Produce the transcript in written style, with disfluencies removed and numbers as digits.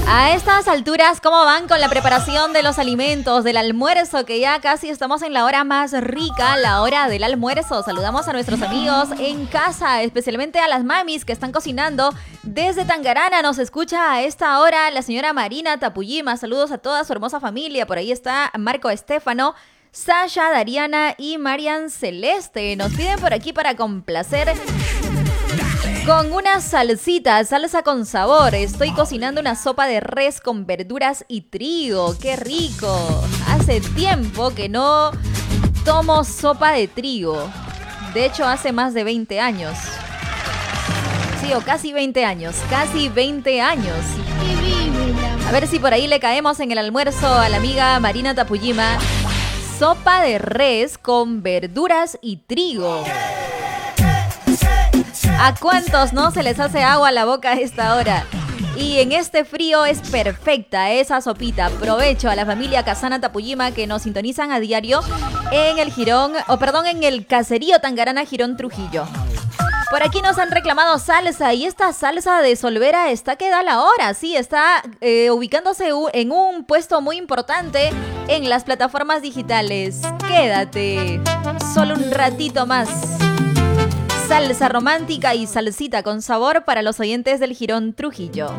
A estas alturas, ¿cómo van con la preparación de los alimentos, del almuerzo? Que ya casi estamos en la hora más rica, la hora del almuerzo. Saludamos a nuestros amigos en casa, especialmente a las mamis que están cocinando. Desde Tangarana nos escucha a esta hora la señora Marina Tapuyima. Saludos a toda su hermosa familia. Por ahí está Marco Estefano, Sasha, Dariana y Marian Celeste. Nos piden por aquí para complacer con una salsita, salsa con sabor. Estoy cocinando una sopa de res con verduras y trigo. ¡Qué rico! Hace tiempo que no tomo sopa de trigo. De hecho, hace más de 20 años. Sí, o casi 20 años. Casi 20 años. A ver si por ahí le caemos en el almuerzo a la amiga Marina Tapuyima. Sopa de res con verduras y trigo. ¿A cuántos no se les hace agua a la boca a esta hora? Y en este frío es perfecta esa sopita. Provecho a la familia Casana Tapuyima que nos sintonizan a diario en el caserío Tangarana, Girón, Trujillo. Por aquí nos han reclamado salsa y esta salsa de Solvera está que da la hora. Sí, está ubicándose en un puesto muy importante en las plataformas digitales. Quédate solo un ratito más. Salsa romántica y salsita con sabor para los oyentes del Girón Trujillo.